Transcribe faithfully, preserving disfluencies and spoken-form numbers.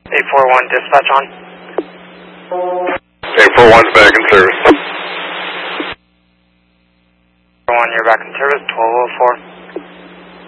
eight four one, dispatch on. eight four one's back in service. eight four one, you're back in service, twelve oh four.